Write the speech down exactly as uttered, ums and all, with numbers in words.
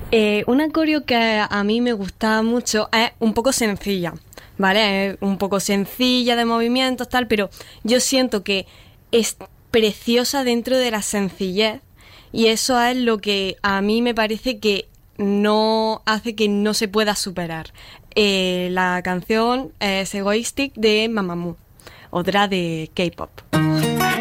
Eh, una coreo que a mí me gusta mucho es un poco sencilla, ¿vale? Es un poco sencilla de movimientos, tal, pero yo siento que es preciosa dentro de la sencillez y eso es lo que a mí me parece que no hace que no se pueda superar. Eh, la canción es Egoistic de Mamamoo, otra de K-pop.